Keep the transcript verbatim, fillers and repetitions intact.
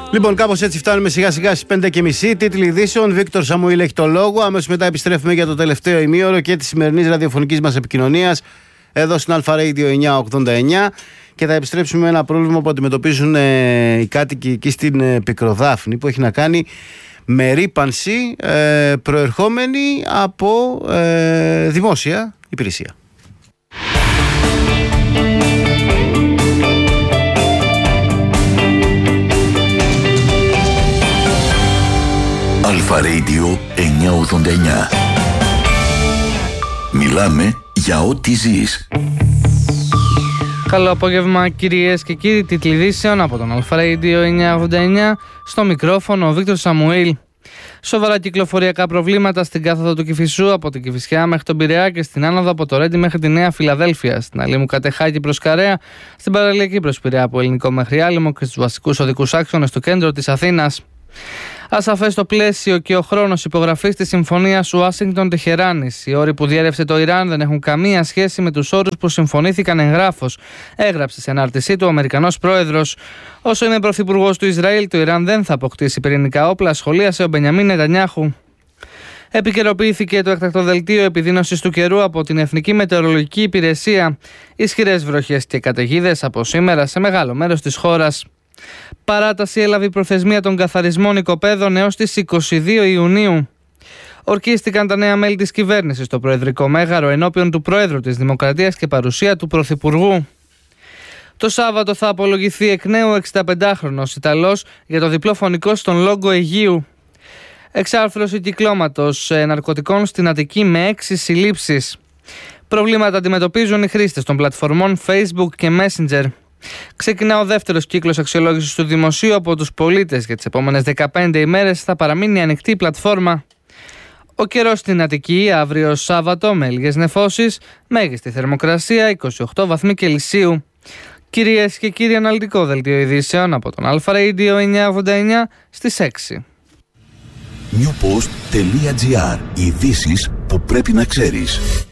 Λοιπόν, κάπως έτσι φτάνουμε σιγά σιγά στις πέντε και μισή. Τίτλοι ειδήσεων. Βίκτορ Σαμουήλ έχει το λόγο. Αμέσως μετά επιστρέφουμε για το τελευταίο ημίωρο και της σημερινής ραδιοφωνικής μας επικοινωνίας εδώ στην Αλφα Radio εννιακόσια ογδόντα εννιά. Και θα επιστρέψουμε με ένα πρόβλημα που αντιμετωπίζουν ε, οι κάτοικοι εκεί στην ε, Πικροδάφνη, που έχει να κάνει με ρύπανση ε, προερχόμενη από ε, δημόσια υπηρεσία. Αλφα Radio εννιακόσια ογδόντα εννιά. Μιλάμε για ό,τι ζεις. Καλό απόγευμα κυρίες και κύριοι, τίτλοι ειδήσεων από τον Αλφα Radio εννιακόσια ογδόντα εννιά. Στο μικρόφωνο ο Βίκτορ Σαμουήλ. Σοβαρά κυκλοφοριακά προβλήματα στην κάθοδο του Κηφισού από την Κηφισιά μέχρι τον Πειραιά και στην άνοδο από το Ρέντι μέχρι τη Νέα Φιλαδέλφια. Στην Αλήμου Κατεχάκη προς Καρέα, στην παραλιακή προς Πειραιά από Ελληνικό μέχρι Άλυμο και στους βασικούς οδικούς άξονες στο κέντρο της Αθήνας. Ασαφές το πλαίσιο και ο χρόνος υπογραφής της συμφωνίας Ουάσιγκτον-Τεχεράνης. Οι όροι που διέρευσε το Ιράν δεν έχουν καμία σχέση με τους όρους που συμφωνήθηκαν εγγράφως, έγραψε σε ανάρτησή του ο Αμερικανός πρόεδρος. Όσο είναι πρωθυπουργός του Ισραήλ, το Ιράν δεν θα αποκτήσει πυρηνικά όπλα, σχολίασε ο Μπενιαμίν Νετανιάχου. Επικαιροποιήθηκε το έκτακτο δελτίο επιδείνωσης του καιρού από την Εθνική Μετεωρολογική Υπηρεσία. Ισχυρές βροχές και καταιγίδες από σήμερα σε μεγάλο μέρος της χώρας. Παράταση έλαβε η προθεσμία των καθαρισμών οικοπαίδων έως τις είκοσι δύο Ιουνίου. Ορκίστηκαν τα νέα μέλη της κυβέρνησης στο Προεδρικό Μέγαρο ενώπιον του Προέδρου της Δημοκρατίας και παρουσία του Πρωθυπουργού. Το Σάββατο θα απολογηθεί εκ νέου ο εξηνταπεντάχρονος Ιταλός για το διπλό φωνικό στον Λόγκο Αιγείου. Εξάρθρωση κυκλώματος ναρκωτικών στην Αττική με έξι συλλήψεις. Προβλήματα αντιμετωπίζουν οι χρήστες των πλατφορμών Facebook και Messenger. Ξεκινά ο δεύτερος κύκλος αξιολόγησης του δημοσίου από τους πολίτες. Για τις επόμενες δεκαπέντε ημέρες θα παραμείνει ανοιχτή η πλατφόρμα. Ο καιρός στην Αττική αύριο Σάββατο με λίγες νεφώσεις, μέγιστη θερμοκρασία είκοσι οκτώ βαθμοί Κελσίου. Κυρίες και κύριοι, αναλυτικό δελτίο ειδήσεων από τον Αλφα Radio εννιακόσια ογδόντα εννιά στις έξι. newpost.gr. Ειδήσεις που πρέπει να ξέρεις.